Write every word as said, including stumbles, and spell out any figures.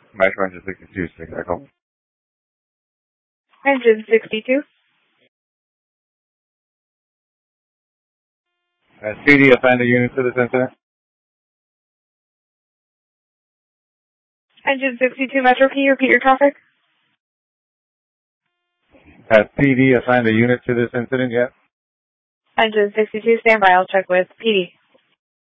Metro Engine sixty-two, six Echo. Engine sixty-two. Has P D assigned a unit to this incident? Engine sixty-two Metro, can you repeat your traffic? Has P D assigned a unit to this incident yet? Engine sixty-two, stand by, I'll check with P D.